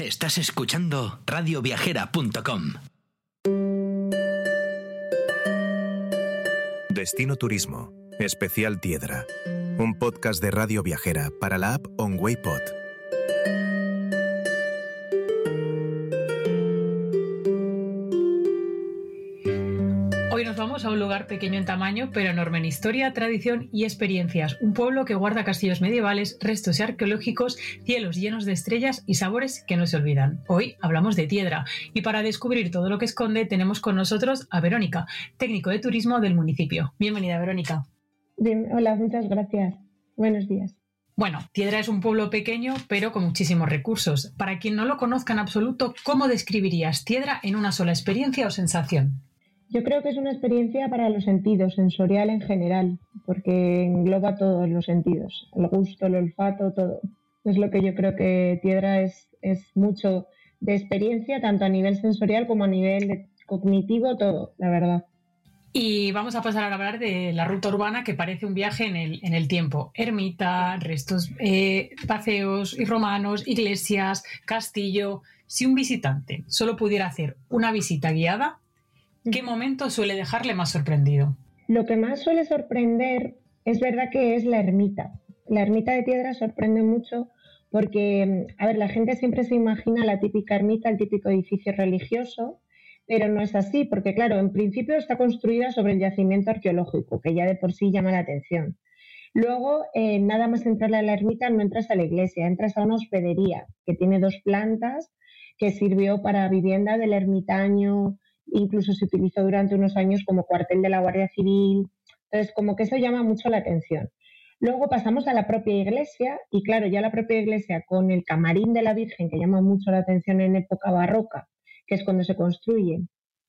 Estás escuchando radioviajera.com. Destino Turismo, especial Tiedra. Un podcast de Radio Viajera para la app OnWayPod. Hoy nos vamos a un lugar pequeño en tamaño, pero enorme en historia, tradición y experiencias. Un pueblo que guarda castillos medievales, restos arqueológicos, cielos llenos de estrellas y sabores que no se olvidan. Hoy hablamos de Tiedra y para descubrir todo lo que esconde tenemos con nosotros a Verónica, técnico de turismo del municipio. Bienvenida, Verónica. Bien, hola, muchas gracias. Buenos días. Bueno, Tiedra es un pueblo pequeño, pero con muchísimos recursos. Para quien no lo conozca en absoluto, ¿cómo describirías Tiedra en una sola experiencia o sensación? Yo creo que es una experiencia para los sentidos, sensorial en general, porque engloba todos los sentidos, el gusto, el olfato, todo. Es lo que yo creo que Tiedra es mucho de experiencia, tanto a nivel sensorial como a nivel cognitivo, todo, la verdad. Y vamos a pasar a hablar de la ruta urbana, que parece un viaje en el tiempo. Ermita, restos, paseos y romanos, iglesias, castillo. Si un visitante solo pudiera hacer una visita guiada, ¿qué momento suele dejarle más sorprendido? Lo que más suele sorprender es verdad que es la ermita. La ermita de Tiedra sorprende mucho porque, a ver, la gente siempre se imagina la típica ermita, el típico edificio religioso, pero no es así, porque claro, en principio está construida sobre el yacimiento arqueológico, que ya de por sí llama la atención. Luego, nada más entrar a la ermita no entras a la iglesia, entras a una hospedería que tiene 2 plantas, que sirvió para vivienda del ermitaño, incluso se utilizó durante unos años como cuartel de la Guardia Civil. Entonces, como que eso llama mucho la atención. Luego pasamos a la propia iglesia y claro, ya la propia iglesia con el camarín de la Virgen, que llama mucho la atención en época barroca, que es cuando se construye.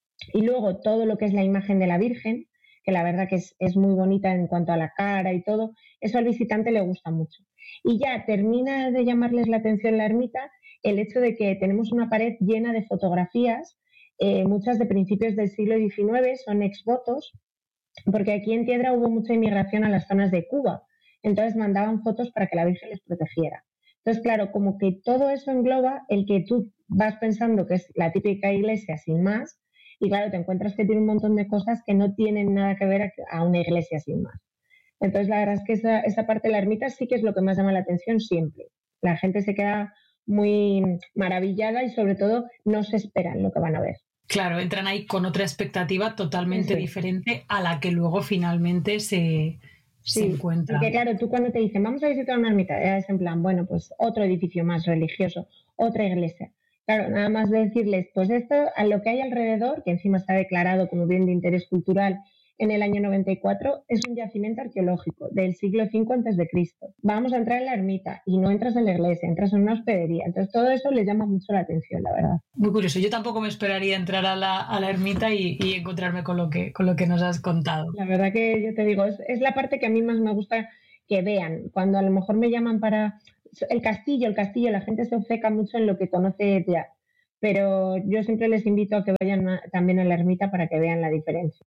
Y luego todo lo que es la imagen de la Virgen, que la verdad que es muy bonita en cuanto a la cara y todo, eso al visitante le gusta mucho. Y ya termina de llamarles la atención la ermita el hecho de que tenemos una pared llena de fotografías, muchas de principios del siglo XIX, son exvotos, porque aquí en Tiedra hubo mucha inmigración a las zonas de Cuba, entonces mandaban fotos para que la Virgen les protegiera. Entonces, claro, como que todo eso engloba el que tú vas pensando que es la típica iglesia sin más, y claro, te encuentras que tiene un montón de cosas que no tienen nada que ver a una iglesia sin más. Entonces, la verdad es que esa parte de la ermita sí que es lo que más llama la atención siempre. La gente se queda muy maravillada y sobre todo no se esperan lo que van a ver. Claro, entran ahí con otra expectativa totalmente diferente a la que luego finalmente se encuentra. Porque claro, tú cuando te dicen vamos a visitar una ermita, ya es en plan, bueno, pues otro edificio más religioso, otra iglesia. Claro, nada más de decirles, pues esto, a lo que hay alrededor, que encima está declarado como bien de interés cultural en el año 94, es un yacimiento arqueológico del siglo V a.C. Vamos a entrar en la ermita y no entras en la iglesia, entras en una hospedería. Entonces todo eso les llama mucho la atención, la verdad. Muy curioso. Yo tampoco me esperaría entrar a la ermita y encontrarme con lo que nos has contado. La verdad que yo te digo, es la parte que a mí más me gusta que vean. Cuando a lo mejor me llaman para el castillo, la gente se obceca mucho en lo que conoce ya. Pero yo siempre les invito a que vayan también a la ermita para que vean la diferencia.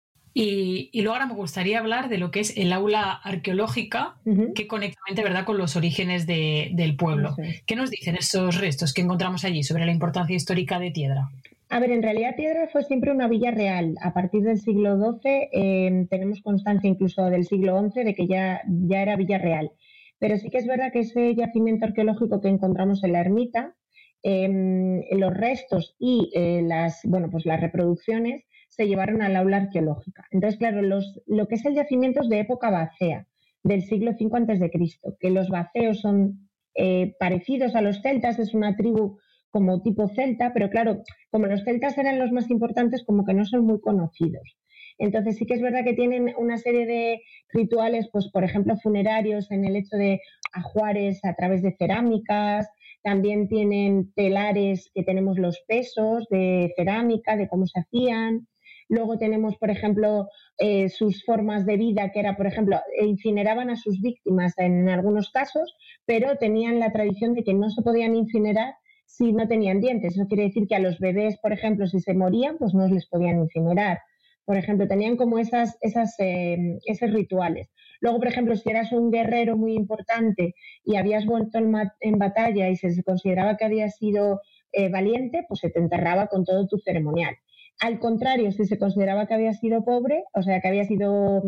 Y luego ahora me gustaría hablar de lo que es el aula arqueológica, que conecta, ¿verdad?, con los orígenes del pueblo. ¿Qué nos dicen esos restos que encontramos allí sobre la importancia histórica de Tiedra? A ver, en realidad Tiedra fue siempre una villa real. A partir del siglo XII tenemos constancia incluso del siglo XI de que ya era villa real. Pero sí que es verdad que ese yacimiento arqueológico que encontramos en la ermita, los restos y las reproducciones se llevaron al aula arqueológica. Entonces, claro, lo que es el yacimiento es de época vacea, del siglo V a.C., que los vaceos son parecidos a los celtas, es una tribu como tipo celta, pero claro, como los celtas eran los más importantes, como que no son muy conocidos. Entonces sí que es verdad que tienen una serie de rituales, pues por ejemplo funerarios, en el hecho de ajuares a través de cerámicas. También tienen telares que tenemos los pesos de cerámica, de cómo se hacían. Luego tenemos, por ejemplo, sus formas de vida, que era, por ejemplo, incineraban a sus víctimas en algunos casos, pero tenían la tradición de que no se podían incinerar si no tenían dientes. Eso quiere decir que a los bebés, por ejemplo, si se morían, pues no les podían incinerar. Por ejemplo, tenían como esos rituales. Luego, por ejemplo, si eras un guerrero muy importante y habías vuelto en batalla y se consideraba que había sido valiente, pues se te enterraba con todo tu ceremonial. Al contrario, si se consideraba que había sido pobre, o sea, que había sido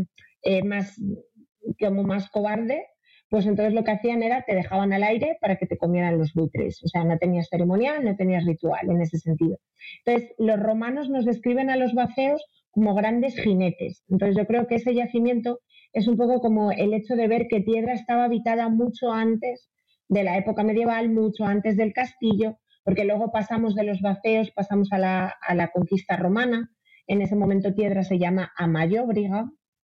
más cobarde, pues entonces lo que hacían era te dejaban al aire para que te comieran los buitres. O sea, no tenías ceremonial, no tenías ritual en ese sentido. Entonces, los romanos nos describen a los baceos como grandes jinetes. Entonces, yo creo que ese yacimiento es un poco como el hecho de ver que Tiedra estaba habitada mucho antes de la época medieval, mucho antes del castillo, porque luego pasamos de los baceos, pasamos a la conquista romana. En ese momento Tiedra se llama Amallóbriga,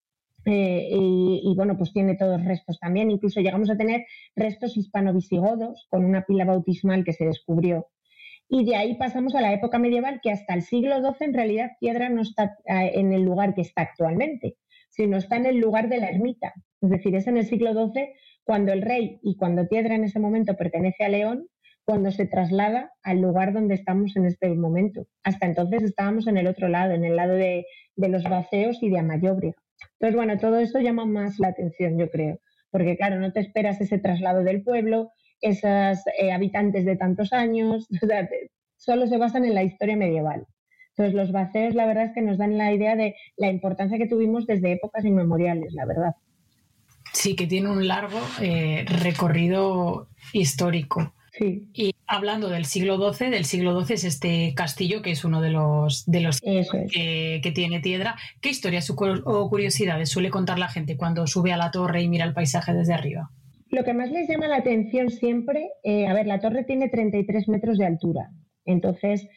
y bueno, pues tiene todos restos también. Incluso llegamos a tener restos hispano-visigodos con una pila bautismal que se descubrió. Y de ahí pasamos a la época medieval, que hasta el siglo XII en realidad Tiedra no está en el lugar que está actualmente, sino está en el lugar de la ermita. Es decir, es en el siglo XII cuando el rey y cuando Tiedra en ese momento pertenece a León, cuando se traslada al lugar donde estamos en este momento. Hasta entonces estábamos en el otro lado, en el lado de los baceos y de Amallóbriga. Entonces, bueno, todo eso llama más la atención, yo creo, porque claro, no te esperas ese traslado del pueblo, esos habitantes de tantos años, o sea, solo se basan en la historia medieval. Entonces, los baceos, la verdad es que nos dan la idea de la importancia que tuvimos desde épocas inmemoriales, la verdad. Sí, que tiene un largo recorrido histórico. Sí. Y hablando del siglo XII es este castillo que es uno de los que tiene Tiedra. ¿Qué historias o curiosidades suele contar la gente cuando sube a la torre y mira el paisaje desde arriba? Lo que más les llama la atención siempre, la torre tiene 33 metros de altura, entonces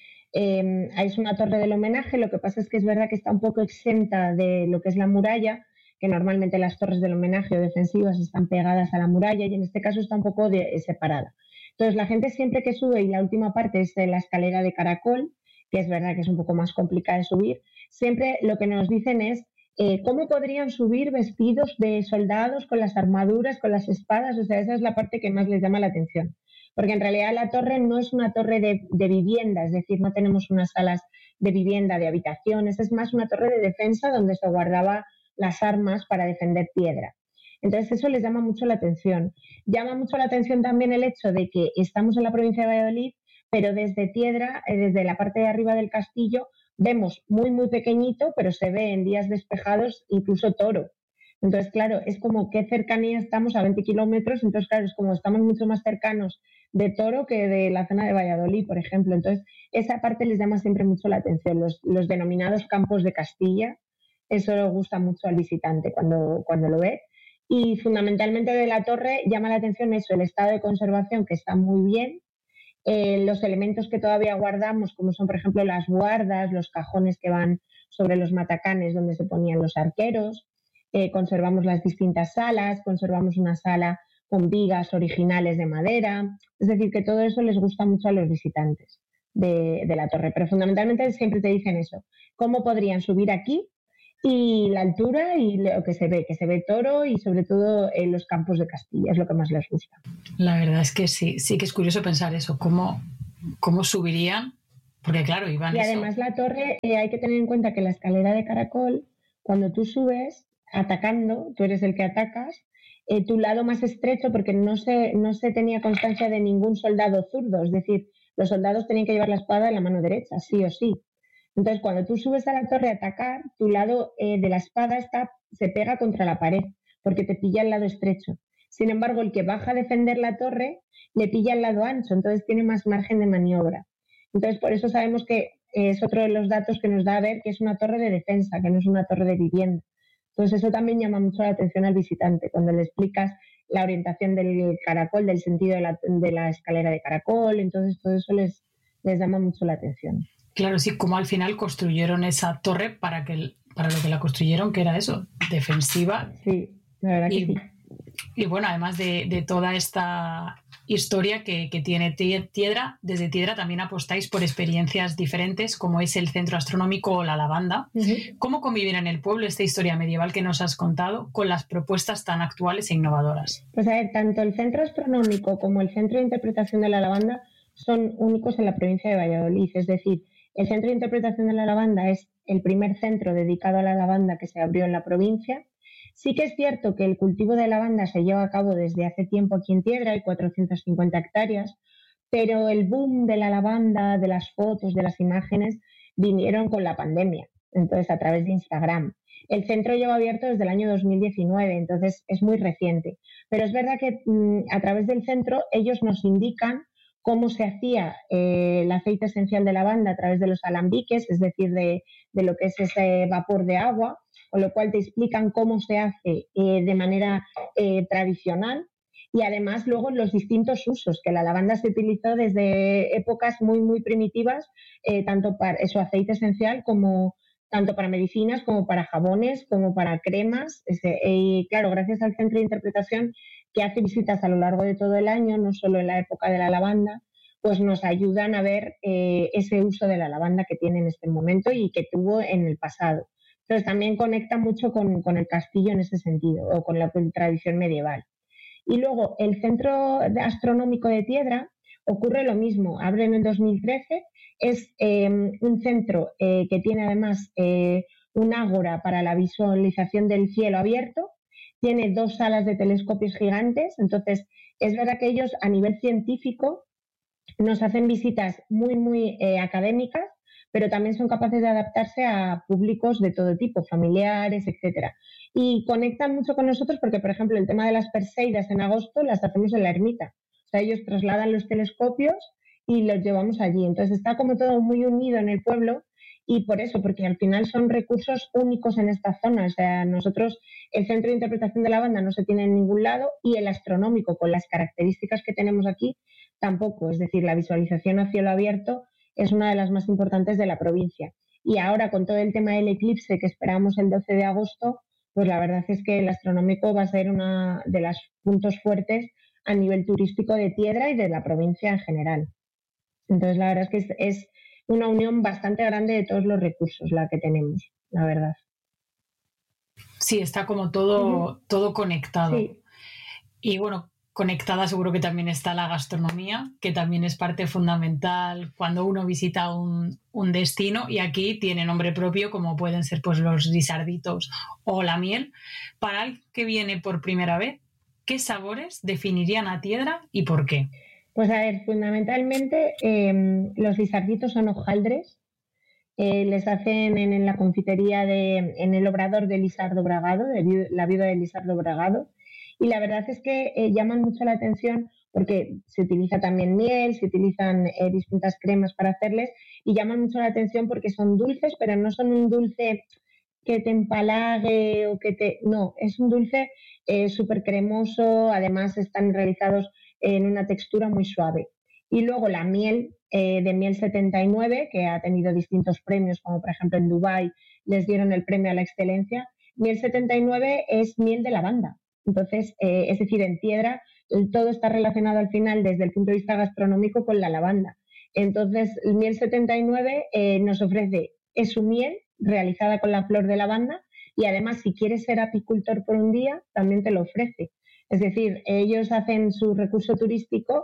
es una torre del homenaje. Lo que pasa es que es verdad que está un poco exenta de lo que es la muralla, que normalmente las torres del homenaje o defensivas están pegadas a la muralla, y en este caso está un poco separada. Entonces, la gente siempre que sube, y la última parte es de la escalera de caracol, que es verdad que es un poco más complicada de subir, siempre lo que nos dicen es cómo podrían subir vestidos de soldados con las armaduras, con las espadas. O sea, esa es la parte que más les llama la atención. Porque en realidad la torre no es una torre de vivienda, es decir, no tenemos unas salas de vivienda, de habitaciones, es más una torre de defensa donde se guardaba las armas para defender Tiedra. Entonces eso les llama mucho la atención. Llama mucho la atención también el hecho de que estamos en la provincia de Valladolid, pero desde Tiedra, desde la parte de arriba del castillo, vemos muy, muy pequeñito, pero se ve en días despejados incluso Toro. Entonces, claro, es como qué cercanía estamos a 20 kilómetros, entonces, claro, es como estamos mucho más cercanos de Toro que de la zona de Valladolid, por ejemplo. Entonces, esa parte les llama siempre mucho la atención, los denominados campos de Castilla. Eso le gusta mucho al visitante cuando lo ve. Y fundamentalmente de la torre llama la atención eso, el estado de conservación, que está muy bien, los elementos que todavía guardamos, como son por ejemplo las guardas, los cajones que van sobre los matacanes donde se ponían los arqueros, conservamos las distintas salas, conservamos una sala con vigas originales de madera. Es decir, que todo eso les gusta mucho a los visitantes de la torre, pero fundamentalmente siempre te dicen eso, cómo podrían subir aquí, y la altura y lo que se ve Toro, y sobre todo los campos de Castilla, es lo que más les gusta. La verdad es que sí que es curioso pensar eso, cómo subirían, porque claro, iban y además la torre, hay que tener en cuenta que la escalera de caracol, cuando tú subes atacando, tú eres el que atacas, tu lado más estrecho, porque no se tenía constancia de ningún soldado zurdo, es decir, los soldados tenían que llevar la espada en la mano derecha, sí o sí. Entonces, cuando tú subes a la torre a atacar, tu lado de la espada se pega contra la pared, porque te pilla el lado estrecho. Sin embargo, el que baja a defender la torre le pilla el lado ancho, entonces tiene más margen de maniobra. Entonces, por eso sabemos que es otro de los datos que nos da a ver que es una torre de defensa, que no es una torre de vivienda. Entonces, eso también llama mucho la atención al visitante, cuando le explicas la orientación del caracol, del sentido de la escalera de caracol. Entonces, todo eso les llama mucho la atención. Claro, sí, como al final construyeron esa torre para lo que la construyeron, que era eso, defensiva. Sí, la verdad que sí. Y bueno, además de toda esta historia que tiene Tiedra, desde Tiedra también apostáis por experiencias diferentes, como es el centro astronómico o la lavanda. Uh-huh. ¿Cómo convivir en el pueblo esta historia medieval que nos has contado con las propuestas tan actuales e innovadoras? Pues a ver, tanto el centro astronómico como el centro de interpretación de la lavanda son únicos en la provincia de Valladolid, es decir, el Centro de Interpretación de la Lavanda es el primer centro dedicado a la lavanda que se abrió en la provincia. Sí que es cierto que el cultivo de lavanda se lleva a cabo desde hace tiempo aquí en Tiedra, hay 450 hectáreas, pero el boom de la lavanda, de las fotos, de las imágenes, vinieron con la pandemia, entonces a través de Instagram. El centro lleva abierto desde el año 2019, entonces es muy reciente. Pero es verdad que a través del centro ellos nos indican cómo se hacía el aceite esencial de lavanda a través de los alambiques, es decir, de lo que es ese vapor de agua, con lo cual te explican cómo se hace de manera tradicional. Y además luego los distintos usos, que la lavanda se utilizó desde épocas muy, muy primitivas, tanto para su aceite esencial como tanto para medicinas como para jabones, como para cremas. Y claro, gracias al Centro de Interpretación, que hace visitas a lo largo de todo el año, no solo en la época de la lavanda, pues nos ayudan a ver ese uso de la lavanda que tiene en este momento y que tuvo en el pasado. Entonces también conecta mucho con el castillo en ese sentido, o con la tradición medieval. Y luego el Centro Astronómico de Tiedra ocurre lo mismo, abre en el 2013, es un centro que tiene además un ágora para la visualización del cielo abierto, tiene 2 salas de telescopios gigantes, entonces es verdad que ellos a nivel científico nos hacen visitas muy, muy académicas, pero también son capaces de adaptarse a públicos de todo tipo, familiares, etcétera. Y conectan mucho con nosotros porque, por ejemplo, el tema de las Perseidas en agosto las hacemos en la ermita. O sea, ellos trasladan los telescopios y los llevamos allí. Entonces está como todo muy unido en el pueblo y por eso, porque al final son recursos únicos en esta zona. O sea, nosotros, el Centro de Interpretación de Lavanda no se tiene en ningún lado y el astronómico, con las características que tenemos aquí, tampoco. Es decir, la visualización a cielo abierto es una de las más importantes de la provincia. Y ahora, con todo el tema del eclipse que esperamos el 12 de agosto, pues la verdad es que el astronómico va a ser uno de los puntos fuertes a nivel turístico de Tiedra y de la provincia en general. Entonces, la verdad es que es una unión bastante grande de todos los recursos la que tenemos, la verdad. Sí, está como todo conectado. Sí. Y bueno, conectada seguro que también está la gastronomía, que también es parte fundamental cuando uno visita un destino, y aquí tiene nombre propio, como pueden ser pues los lisarditos o la miel. Para el que viene por primera vez, ¿qué sabores definirían a Tiedra y por qué? Pues a ver, fundamentalmente los lisarditos son hojaldres, les hacen en la confitería en el obrador de Lisardo Bragado, de la viuda de Lisardo Bragado. Y la verdad es que llaman mucho la atención porque se utiliza también miel, se utilizan distintas cremas para hacerles y llaman mucho la atención porque son dulces, pero no son un dulce que te empalague o que te... No, es un dulce súper cremoso, además están realizados en una textura muy suave. Y luego la miel de miel 79, que ha tenido distintos premios, como por ejemplo en Dubái les dieron el premio a la excelencia. Miel 79 es miel de lavanda. Entonces, es decir, en Tiedra todo está relacionado al final desde el punto de vista gastronómico con la lavanda. Entonces, el miel 79 nos ofrece su miel realizada con la flor de lavanda y además si quieres ser apicultor por un día también te lo ofrece. Es decir, ellos hacen su recurso turístico,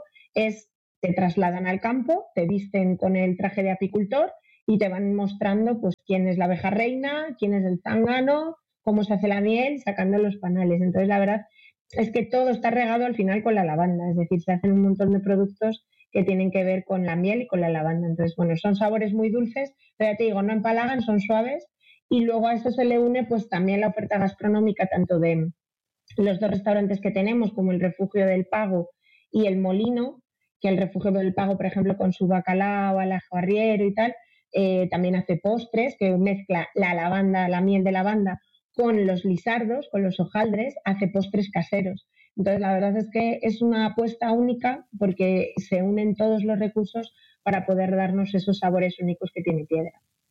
te trasladan al campo, te visten con el traje de apicultor y te van mostrando pues quién es la abeja reina, quién es el zángano, cómo se hace la miel, sacando los panales. Entonces, la verdad es que todo está regado al final con la lavanda, es decir, se hacen un montón de productos que tienen que ver con la miel y con la lavanda. Entonces, bueno, son sabores muy dulces, pero ya te digo, no empalagan, son suaves. Y luego a eso se le une pues también la oferta gastronómica, tanto de los 2 restaurantes que tenemos, como el Refugio del Pago y el Molino, que el Refugio del Pago, por ejemplo, con su bacalao al ajo arriero y tal, también hace postres, que mezcla la lavanda, la miel de lavanda, con los lisardos, con los hojaldres, hace postres caseros. Entonces, la verdad es que es una apuesta única porque se unen todos los recursos para poder darnos esos sabores únicos que tiene Tiedra.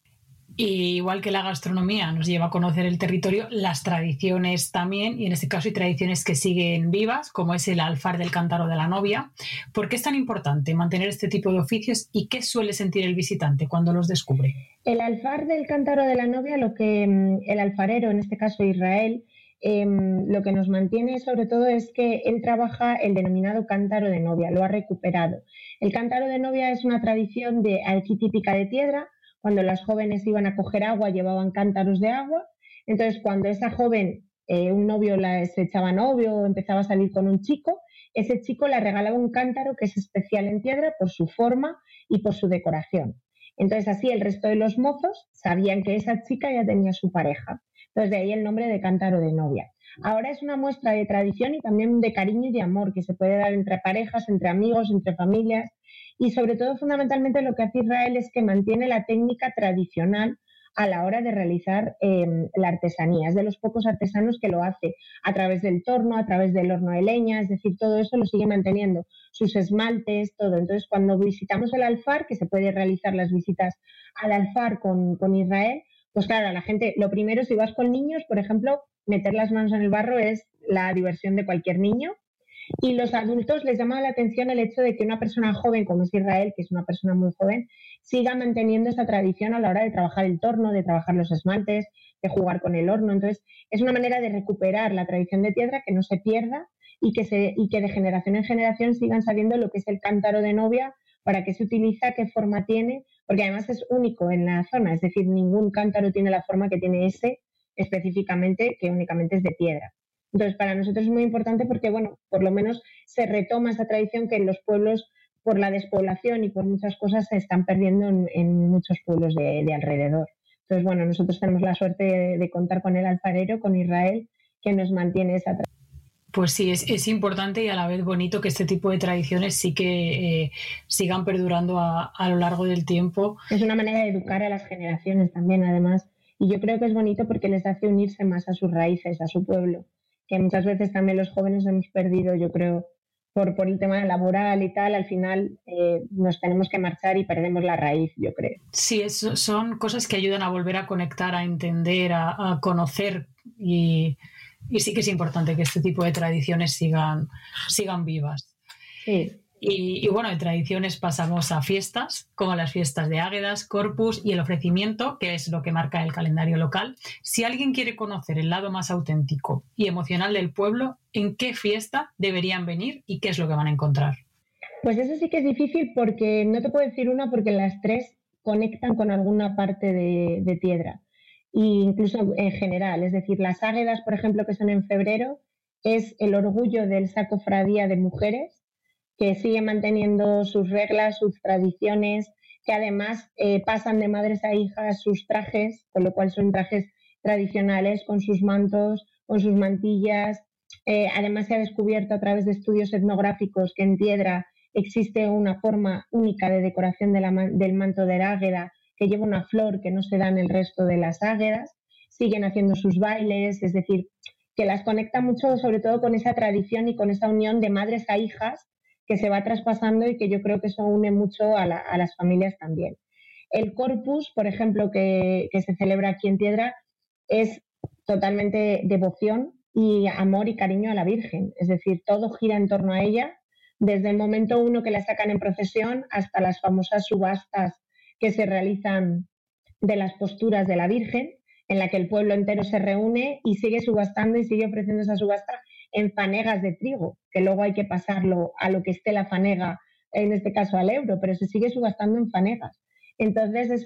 Y igual que la gastronomía nos lleva a conocer el territorio, las tradiciones también, y en este caso hay tradiciones que siguen vivas, como es el alfar del cántaro de la novia. ¿Por qué es tan importante mantener este tipo de oficios y qué suele sentir el visitante cuando los descubre? El alfar del cántaro de la novia, lo que el alfarero, en este caso Israel, lo que nos mantiene sobre todo es que él trabaja el denominado cántaro de novia, lo ha recuperado. El cántaro de novia es una tradición aquí típica de Tiedra. Cuando las jóvenes iban a coger agua, llevaban cántaros de agua. Entonces, cuando esa joven un novio se echaba novio o empezaba a salir con un chico, ese chico le regalaba un cántaro que es especial en piedra por su forma y por su decoración. Entonces así el resto de los mozos sabían que esa chica ya tenía su pareja. Entonces de ahí el nombre de cántaro de novia. Ahora es una muestra de tradición y también de cariño y de amor que se puede dar entre parejas, entre amigos, entre familias. Y sobre todo, fundamentalmente, lo que hace Israel es que mantiene la técnica tradicional a la hora de realizar la artesanía. Es de los pocos artesanos que lo hace a través del torno, a través del horno de leña, es decir, todo eso lo sigue manteniendo, sus esmaltes, todo. Entonces, cuando visitamos el Alfar, que se puede realizar las visitas al Alfar con Israel, pues claro, a la gente, lo primero, si vas con niños, por ejemplo, meter las manos en el barro es la diversión de cualquier niño. Y los adultos les llama la atención el hecho de que una persona joven como es Israel, que es una persona muy joven, siga manteniendo esa tradición a la hora de trabajar el torno, de trabajar los esmaltes, de jugar con el horno. Entonces, es una manera de recuperar la tradición de piedra, que no se pierda y que de generación en generación sigan sabiendo lo que es el cántaro de novia, para qué se utiliza, qué forma tiene, porque además es único en la zona, es decir, ningún cántaro tiene la forma que tiene ese específicamente, que únicamente es de piedra. Entonces, para nosotros es muy importante porque, bueno, por lo menos se retoma esa tradición que en los pueblos, por la despoblación y por muchas cosas, se están perdiendo en muchos pueblos de alrededor. Entonces, bueno, nosotros tenemos la suerte de contar con el alfarero, con Israel, que nos mantiene esa tradición. Pues sí, es importante y a la vez bonito que este tipo de tradiciones sí que sigan perdurando a lo largo del tiempo. Es una manera de educar a las generaciones también, además. Y yo creo que es bonito porque les hace unirse más a sus raíces, a su pueblo, que muchas veces también los jóvenes hemos perdido, yo creo, por el tema laboral y tal, al final nos tenemos que marchar y perdemos la raíz, yo creo. Sí, son cosas que ayudan a volver a conectar, a entender, a conocer y sí que es importante que este tipo de tradiciones sigan vivas. Sí. Y bueno, de tradiciones pasamos a fiestas, como las fiestas de Águedas, Corpus y el ofrecimiento, que es lo que marca el calendario local. Si alguien quiere conocer el lado más auténtico y emocional del pueblo, ¿en qué fiesta deberían venir y qué es lo que van a encontrar? Pues eso sí que es difícil porque no te puedo decir una porque las tres conectan con alguna parte de piedra, e incluso en general. Es decir, las Águedas, por ejemplo, que son en febrero, es el orgullo del sacofradía de mujeres, que sigue manteniendo sus reglas, sus tradiciones, que además pasan de madres a hijas sus trajes, con lo cual son trajes tradicionales, con sus mantos, con sus mantillas. Además se ha descubierto a través de estudios etnográficos que en piedra existe una forma única de decoración del manto de la águeda, que lleva una flor que no se da en el resto de las águedas. Siguen haciendo sus bailes, es decir, que las conecta mucho sobre todo con esa tradición y con esa unión de madres a hijas que se va traspasando y que yo creo que eso une mucho a las familias también. El Corpus, por ejemplo, que se celebra aquí en Piedra, es totalmente devoción y amor y cariño a la Virgen. Es decir, todo gira en torno a ella, desde el momento uno que la sacan en procesión hasta las famosas subastas que se realizan de las posturas de la Virgen, en la que el pueblo entero se reúne y sigue subastando y sigue ofreciendo esa subasta en fanegas de trigo, que luego hay que pasarlo a lo que esté la fanega, en este caso al euro, pero se sigue subastando en fanegas. Entonces eso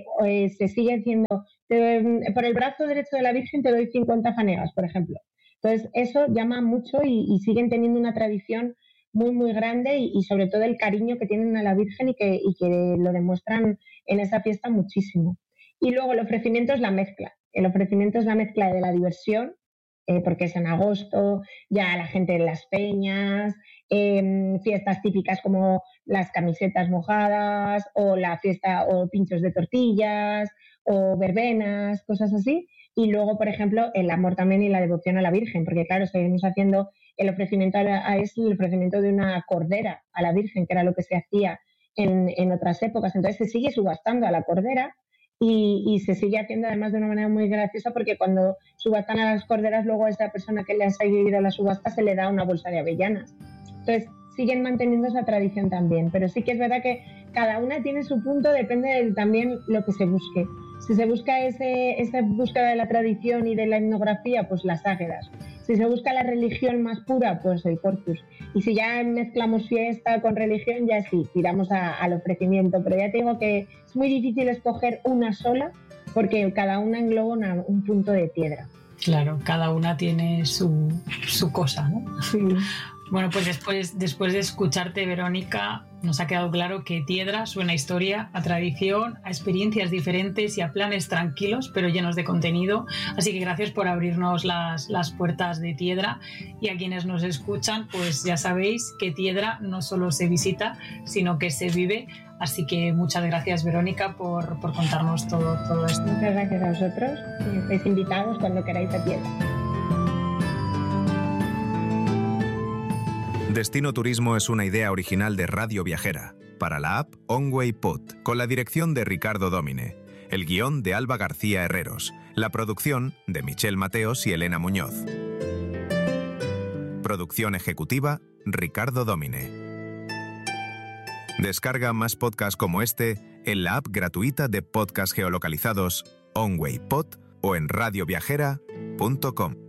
se sigue haciendo, por el brazo derecho de la Virgen te doy 50 fanegas, por ejemplo. Entonces eso llama mucho y siguen teniendo una tradición muy, muy grande y sobre todo el cariño que tienen a la Virgen y que lo demuestran en esa fiesta muchísimo. Y luego el ofrecimiento es la mezcla. El ofrecimiento es la mezcla de la diversión, porque es en agosto, ya la gente en las peñas, fiestas típicas como las camisetas mojadas o la fiesta o pinchos de tortillas o verbenas, cosas así. Y luego, por ejemplo, el amor también y la devoción a la Virgen, porque claro, seguimos haciendo el ofrecimiento es el ofrecimiento de una cordera a la Virgen, que era lo que se hacía en otras épocas. Entonces se sigue subastando a la cordera y se sigue haciendo además de una manera muy graciosa, porque cuando subastan a las corderas, luego a esa persona que le ha seguido la subasta se le da una bolsa de avellanas. Entonces siguen manteniendo esa tradición también, pero sí que es verdad que cada una tiene su punto, depende de también lo que se busque. Si se busca esa búsqueda de la tradición y de la etnografía, pues las águedas. Si se busca la religión más pura, pues el Corpus. Y si ya mezclamos fiesta con religión, ya sí, tiramos al ofrecimiento. Pero ya te digo que es muy difícil escoger una sola, porque cada una engloba un punto de piedra. Claro, cada una tiene su cosa, ¿no? Sí. Bueno, pues después de escucharte, Verónica, nos ha quedado claro que Tiedra suena a historia, a tradición, a experiencias diferentes y a planes tranquilos, pero llenos de contenido. Así que gracias por abrirnos las puertas de Tiedra. Y a quienes nos escuchan, pues ya sabéis que Tiedra no solo se visita, sino que se vive. Así que muchas gracias, Verónica, por contarnos todo esto. Muchas gracias a vosotros. Estáis invitados cuando queráis a Tiedra. Destino Turismo es una idea original de Radio Viajera, para la app OnWay Pod, con la dirección de Ricardo Domine, el guión de Alba García Herreros, la producción de Michelle Mateos y Elena Muñoz. Producción ejecutiva, Ricardo Domine. Descarga más podcasts como este en la app gratuita de podcasts geolocalizados OnWay Pod o en radioviajera.com.